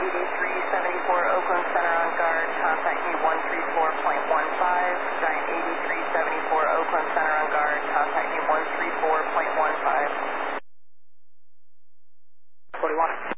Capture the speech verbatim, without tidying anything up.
eighty-three seventy-four Oakland Center on guard, contact me one three four point one five. Giant eighty-three seventy-four Oakland Center on guard, contact me one three four point one five. forty-one.